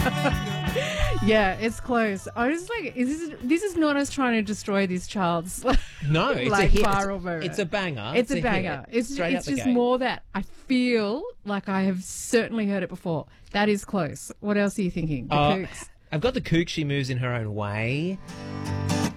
Yeah, it's close. I was like, this is not us trying to destroy this child's No, it's like a hit. viral moment. It's a banger. It's a banger. Hit. It's Straight out the just gate. more that I feel like I have certainly heard it before. That is close. What else are you thinking? The Kooks. I've got the kook. She moves in her own way.